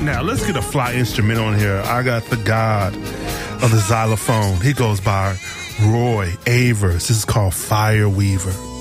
Now, let's get a fly instrument on here. I got the god of the xylophone. He goes by Roy Avers. This is called Fire Weaver.